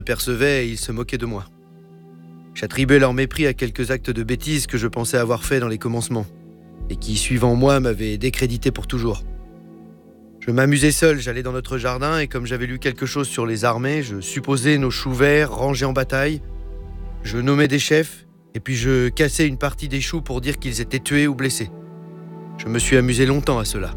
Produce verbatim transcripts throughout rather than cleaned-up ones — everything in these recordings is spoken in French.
percevaient et ils se moquaient de moi. J'attribuais leur mépris à quelques actes de bêtises que je pensais avoir faits dans les commencements, et qui, suivant moi, m'avaient décrédité pour toujours. Je m'amusais seul, j'allais dans notre jardin, et comme j'avais lu quelque chose sur les armées, je supposais nos choux verts rangés en bataille, je nommais des chefs, et puis je cassais une partie des choux pour dire qu'ils étaient tués ou blessés. Je me suis amusé longtemps à cela.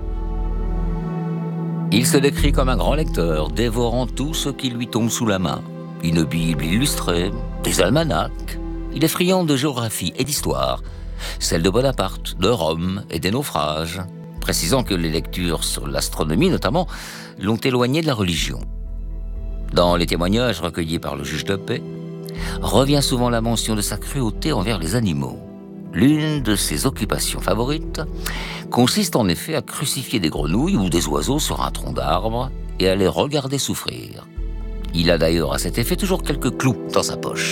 Il se décrit comme un grand lecteur, dévorant tout ce qui lui tombe sous la main. Une Bible illustrée, des almanachs. Il est friand de géographie et d'histoire, celle de Bonaparte, de Rome et des naufrages, précisant que les lectures sur l'astronomie notamment l'ont éloigné de la religion. Dans les témoignages recueillis par le juge de paix, revient souvent la mention de sa cruauté envers les animaux. L'une de ses occupations favorites consiste en effet à crucifier des grenouilles ou des oiseaux sur un tronc d'arbre et à les regarder souffrir. Il a d'ailleurs à cet effet toujours quelques clous dans sa poche.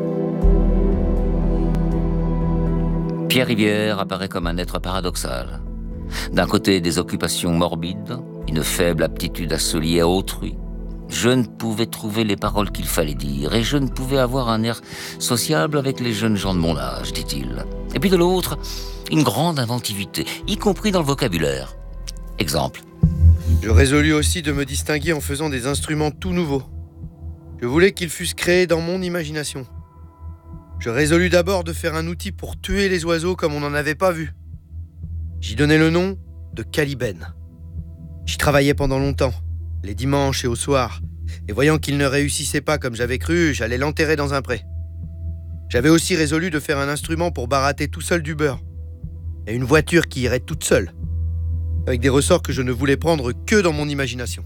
Pierre Rivière apparaît comme un être paradoxal. D'un côté, des occupations morbides, une faible aptitude à se lier à autrui. Je ne pouvais trouver les paroles qu'il fallait dire et je ne pouvais avoir un air sociable avec les jeunes gens de mon âge, dit-il. Et puis de l'autre, une grande inventivité, y compris dans le vocabulaire. Exemple. Je résolus aussi de me distinguer en faisant des instruments tout nouveaux. Je voulais qu'ils fussent créés dans mon imagination. Je résolus d'abord de faire un outil pour tuer les oiseaux comme on n'en avait pas vu. J'y donnai le nom de calibène. J'y travaillais pendant longtemps, les dimanches et au soir, et voyant qu'il ne réussissait pas comme j'avais cru, j'allais l'enterrer dans un pré. J'avais aussi résolu de faire un instrument pour barater tout seul du beurre, et une voiture qui irait toute seule, avec des ressorts que je ne voulais prendre que dans mon imagination.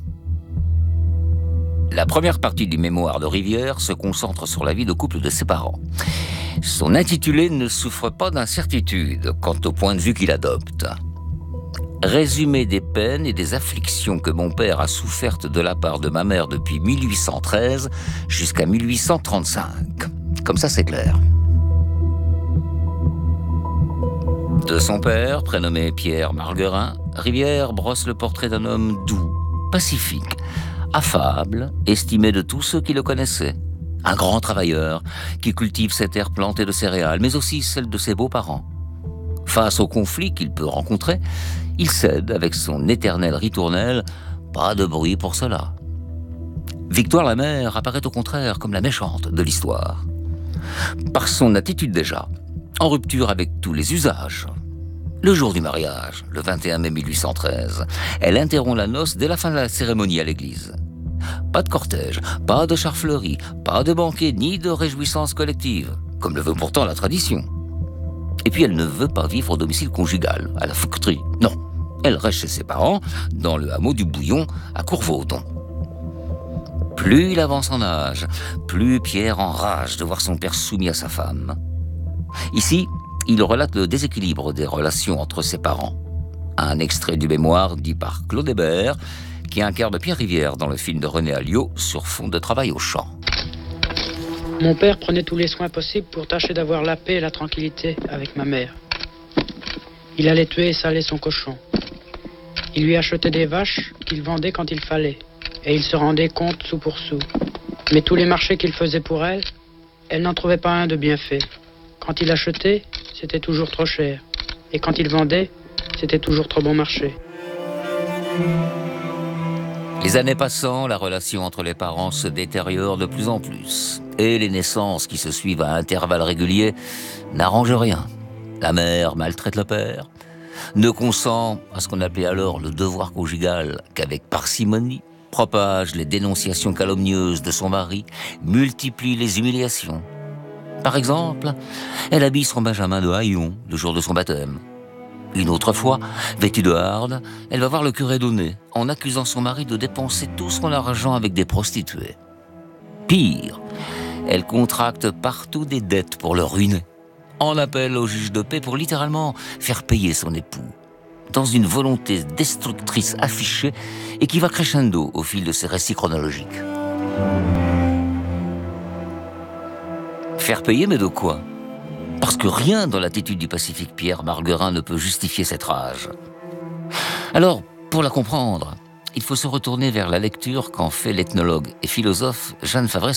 La première partie du mémoire de Rivière se concentre sur la vie de couple de ses parents. Son intitulé ne souffre pas d'incertitude quant au point de vue qu'il adopte. Résumé des peines et des afflictions que mon père a souffertes de la part de ma mère depuis mille huit cent treize jusqu'à mille huit cent trente-cinq. Comme ça, c'est clair. De son père, prénommé Pierre Marguerin, Rivière brosse le portrait d'un homme doux, pacifique, affable, estimé de tous ceux qui le connaissaient. Un grand travailleur qui cultive ses terres plantées de céréales, mais aussi celles de ses beaux-parents. Face aux conflits qu'il peut rencontrer, il cède avec son éternelle ritournelle « pas de bruit pour cela ». Victoire la mère apparaît au contraire comme la méchante de l'histoire. Par son attitude déjà, en rupture avec tous les usages. Le jour du mariage, le vingt et un mai mille huit cent treize, elle interrompt la noce dès la fin de la cérémonie à l'église. Pas de cortège, pas de chars fleuris, pas de banquet, ni de réjouissances collectives, comme le veut pourtant la tradition. Et puis elle ne veut pas vivre au domicile conjugal, à la Fouqueterie. Non, elle reste chez ses parents, dans le hameau du Bouillon, à Courvaudon. Plus il avance en âge, plus Pierre enrage de voir son père soumis à sa femme. Ici, il relate le déséquilibre des relations entre ses parents. Un extrait du mémoire dit par Claude Hébert, qui incarne Pierre Rivière dans le film de René Alliot sur fond de travail au champ. Mon père prenait tous les soins possibles pour tâcher d'avoir la paix et la tranquillité avec ma mère. Il allait tuer et saler son cochon. Il lui achetait des vaches qu'il vendait quand il fallait, et il se rendait compte sou pour sou. Mais tous les marchés qu'il faisait pour elle, elle n'en trouvait pas un de bien fait. Quand il achetait, c'était toujours trop cher. Et quand il vendait, c'était toujours trop bon marché. Les années passant, la relation entre les parents se détériore de plus en plus. Et les naissances qui se suivent à intervalles réguliers n'arrangent rien. La mère maltraite le père, ne consent à ce qu'on appelait alors le devoir conjugal qu'avec parcimonie, propage les dénonciations calomnieuses de son mari, multiplie les humiliations. Par exemple, elle habille son Benjamin de haillons le jour de son baptême. Une autre fois, vêtue de harde, elle va voir le curé Donnet en accusant son mari de dépenser tout son argent avec des prostituées. Pire, elle contracte partout des dettes pour le ruiner. En appelle au juge de paix pour littéralement faire payer son époux, dans une volonté destructrice affichée et qui va crescendo au fil de ses récits chronologiques. Faire payer, mais de quoi ? Parce que rien dans l'attitude du pacifique Pierre Marguerin ne peut justifier cette rage. Alors, pour la comprendre, il faut se retourner vers la lecture qu'en fait l'ethnologue et philosophe Jeanne Favret